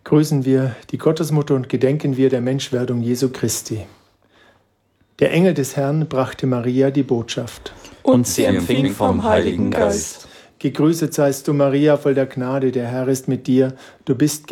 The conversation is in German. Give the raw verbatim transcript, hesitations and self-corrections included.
Grüßen wir die Gottesmutter und gedenken wir der Menschwerdung Jesu Christi. Der Engel des Herrn brachte Maria die Botschaft. Und sie empfing vom Heiligen Geist. Gegrüßet seist du, Maria, voll der Gnade, der Herr ist mit dir. Du bist